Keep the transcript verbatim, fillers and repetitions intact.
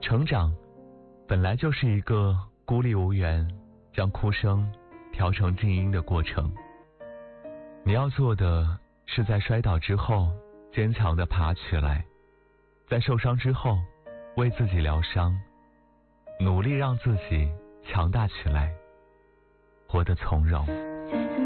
成长本来就是一个孤立无援，将哭声调成静音的过程。你要做的是在摔倒之后坚强地爬起来，在受伤之后为自己疗伤，努力让自己强大起来，活得从容。